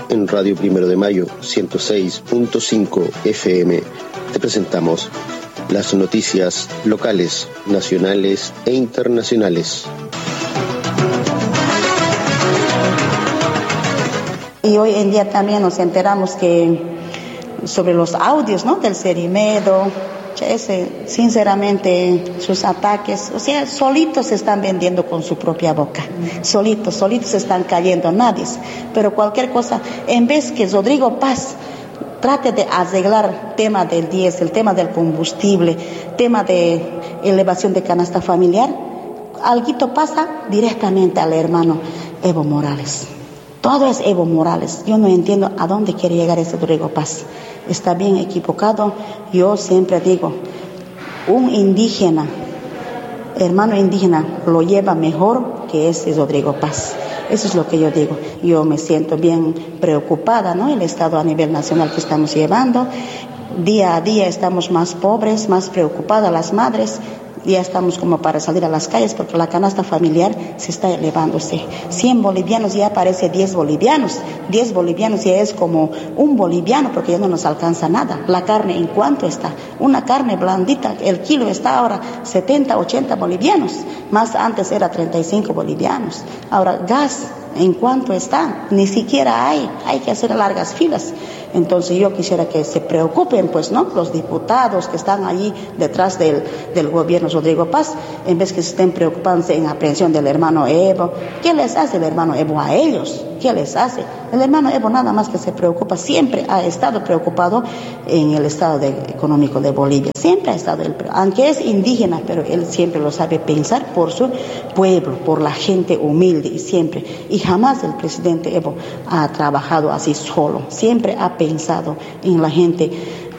en Radio Primero de Mayo 106.5 FM te presentamos las noticias locales, nacionales e internacionales. Y hoy en día también nos enteramos que sobre los audios, ¿no?, del Cerimedo, sinceramente sus ataques, o sea, solitos se están vendiendo con su propia boca, solitos se están cayendo, nadie. Pero cualquier cosa, en vez que Rodrigo Paz trate de arreglar el tema del diésel, el tema del combustible, tema de elevación de canasta familiar, alguito pasa directamente al hermano Evo Morales. Todo es Evo Morales. Yo no entiendo a dónde quiere llegar ese Rodrigo Paz. Está bien equivocado. Yo siempre digo, un indígena, hermano indígena, lo lleva mejor que ese Rodrigo Paz. Eso es lo que yo digo. Yo me siento bien preocupada, ¿no? El estado a nivel nacional que estamos llevando. Día a día estamos más pobres, más preocupadas las madres. Ya estamos como para salir a las calles porque la canasta familiar se está elevándose. 100 bolivianos ya parece 10 bolivianos. 10 bolivianos ya es como un boliviano porque ya no nos alcanza nada. La carne, ¿en cuánto está? Una carne blandita, el kilo está ahora 70, 80 bolivianos. Más antes era 35 bolivianos. Ahora, gas, ¿en cuánto está? Ni siquiera hay que hacer largas filas. Entonces yo quisiera que se preocupen, pues, ¿no?, los diputados que están allí detrás del gobierno Rodrigo Paz, en vez que se estén preocupándose en aprehensión del hermano Evo. ¿Qué les hace el hermano Evo a ellos? ¿Qué les hace? El hermano Evo nada más que se preocupa, siempre ha estado preocupado en el estado económico de Bolivia, siempre ha estado, aunque es indígena, pero él siempre lo sabe pensar por su pueblo, por la gente humilde y siempre. Y jamás el presidente Evo ha trabajado así solo, siempre ha pensado en la gente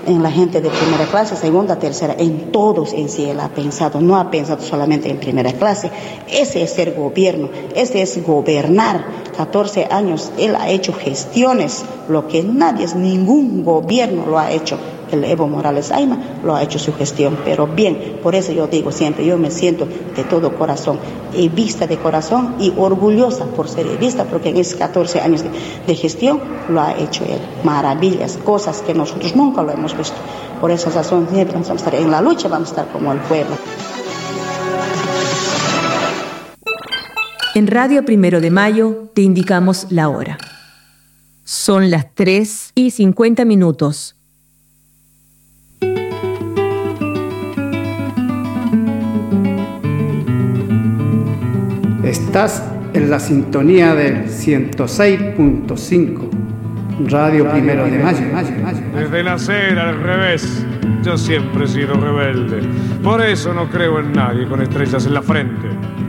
de primera clase, segunda, tercera, en todos en sí él ha pensado, no ha pensado solamente en primera clase. Ese es ser gobierno, ese es gobernar. 14 años él ha hecho gestiones, lo que ningún gobierno lo ha hecho. El Evo Morales Ayma lo ha hecho su gestión, pero bien, por eso yo digo siempre, yo me siento de todo corazón, evista de corazón y orgullosa por ser evista, porque en esos 14 años de gestión lo ha hecho él. Maravillas, cosas que nosotros nunca lo hemos visto. Por esa razón siempre vamos a estar en la lucha, vamos a estar como el pueblo. En Radio Primero de Mayo te indicamos la hora. Son las 3:50. Estás en la sintonía del 106.5, Radio Primero de Mayo. Desde nacer al revés, yo siempre he sido rebelde. Por eso no creo en nadie con estrellas en la frente.